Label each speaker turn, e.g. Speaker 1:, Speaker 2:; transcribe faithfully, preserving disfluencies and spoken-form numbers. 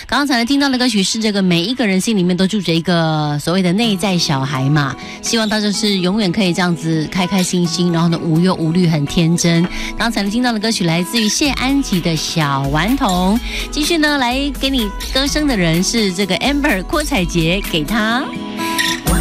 Speaker 1: 刚才呢听到的歌曲是这个每一个人心里面都住着一个所谓的内在小孩嘛，希望他就是永远可以这样子开开心心，然后呢无忧无虑，很天真。刚才呢听到的歌曲来自于谢安琪的小顽童，继续呢来给你歌声的人是这个 Amber 郭采洁，给他。